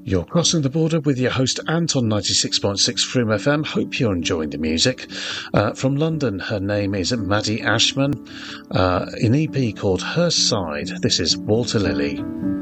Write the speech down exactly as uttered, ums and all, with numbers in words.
You're crossing the border with your host Ant on ninety-six point six Froome F M. Hope you're enjoying the music. Uh, from London, her name is Maddie Ashman. Uh, an E P called Her Side. This is Walter Lilly.